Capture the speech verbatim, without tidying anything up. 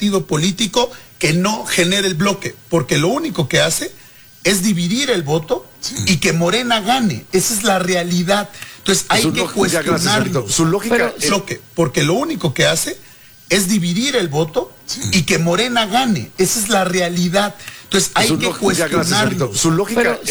partido político que no genere el bloque, porque lo único que hace es dividir el voto sí. y que Morena gane. Esa es la realidad. Entonces hay que cuestionarlo. Su lógica Pero, es... bloque, porque lo único que hace es dividir el voto sí. y que Morena gane. Esa es la realidad. Entonces hay su que lógica, cuestionarlo. Su lógica... Pero,